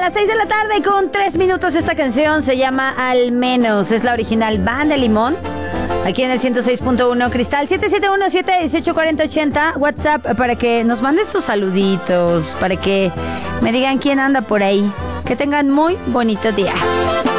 las 6 de la tarde con 3 minutos. Esta canción se llama Al Menos. Es la original Band de Limón. Aquí en el 106.1 Cristal. 771-718-4080. WhatsApp para que nos mandes tus saluditos. Para que me digan quién anda por ahí. Que tengan muy bonito día.